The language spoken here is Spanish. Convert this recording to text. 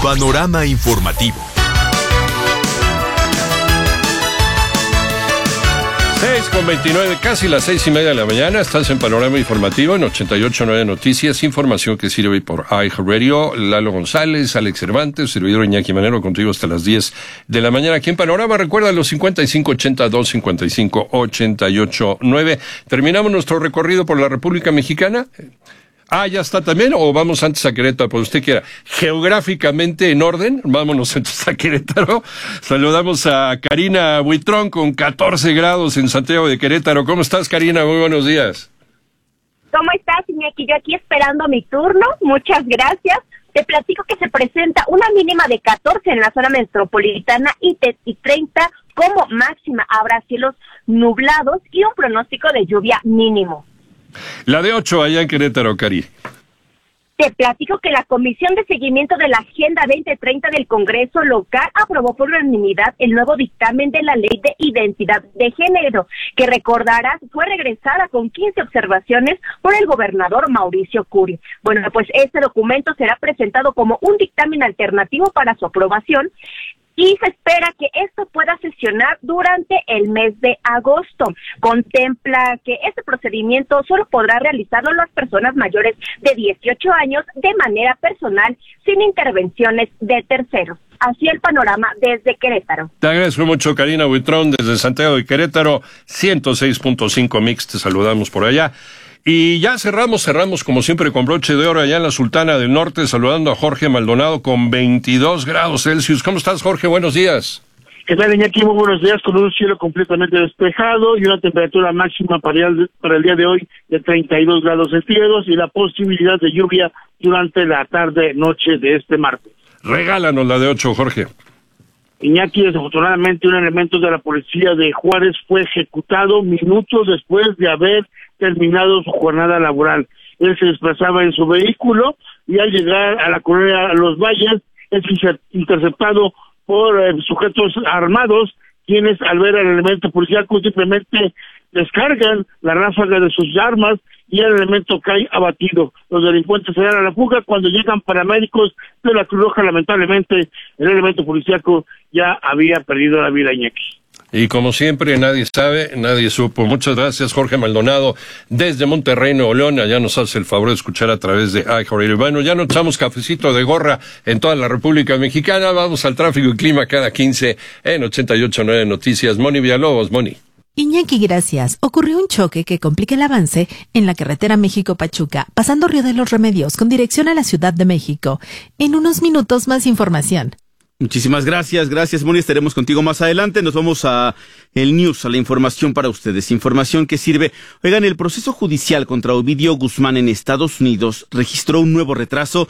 Panorama informativo. 6:29, casi las 6:30 de la mañana. Estás en Panorama Informativo en 88.9 Noticias. Información que sirve por iHeartRadio. Lalo González, Alex Cervantes, servidor Iñaki Manero, contigo hasta las 10 de la mañana aquí en Panorama. Recuerda los 5582-5588-9. Terminamos nuestro recorrido por la República Mexicana. Ya está también, o vamos antes a Querétaro, pues usted quiera. Geográficamente en orden, vámonos antes a Querétaro. Saludamos a Karina Buitrón con 14 grados en Santiago de Querétaro. ¿Cómo estás, Karina? Muy buenos días. ¿Cómo estás, Iñaki? Yo aquí esperando mi turno. Muchas gracias. Te platico que se presenta una mínima de 14 en la zona metropolitana y 30 como máxima. Habrá cielos nublados y un pronóstico de lluvia mínimo. La de 8 allá en Querétaro, Cari. Te platico que la Comisión de Seguimiento de la Agenda 2030 del Congreso local aprobó por unanimidad el nuevo dictamen de la Ley de Identidad de Género, que recordarás fue regresada con 15 observaciones por el gobernador Mauricio Curi. Bueno, pues este documento será presentado como un dictamen alternativo para su aprobación y se espera que esto pueda sesionar durante el mes de agosto. Contempla que este procedimiento solo podrá realizarlo las personas mayores de 18 años de manera personal, sin intervenciones de terceros. Así el panorama desde Querétaro. Te agradezco mucho, Karina Buitrón, desde Santiago de Querétaro, 106.5 Mix, te saludamos por allá. Y ya cerramos como siempre con broche de oro allá en la Sultana del Norte, saludando a Jorge Maldonado con 22 grados Celsius. ¿Cómo estás, Jorge? Buenos días. ¿Qué tal, Iñaki? Muy buenos días, con un cielo completamente despejado y una temperatura máxima para el día de hoy de 32 grados centígrados y la posibilidad de lluvia durante la tarde-noche de este martes. Regálanos la de 8, Jorge. Iñaki, desafortunadamente un elemento de la policía de Juárez fue ejecutado minutos después de haber terminado su jornada laboral. Él se desplazaba en su vehículo y al llegar a la colonia Los Valles es interceptado por sujetos armados, quienes al ver al elemento policial simplemente descargan la ráfaga de sus armas y el elemento cae abatido. Los delincuentes se dan a la fuga. Cuando llegan paramédicos de la Cruz Roja, lamentablemente el elemento policíaco ya había perdido la vida, Iñaki. Y como siempre, nadie sabe, nadie supo. Muchas gracias, Jorge Maldonado, desde Monterrey, Nuevo León. Allá nos hace el favor de escuchar a través de iHeartRadio. Bueno, ya nos echamos cafecito de gorra en toda la República Mexicana. Vamos al tráfico y clima cada 15 en 88.9 Noticias. Moni Villalobos, Moni. Iñaki, gracias. Ocurrió un choque que complica el avance en la carretera México-Pachuca, pasando Río de los Remedios con dirección a la Ciudad de México. En unos minutos más información. Muchísimas gracias, Moni. Estaremos contigo más adelante. Nos vamos a el news, a la información para ustedes. Información que sirve. Oigan, el proceso judicial contra Ovidio Guzmán en Estados Unidos registró un nuevo retraso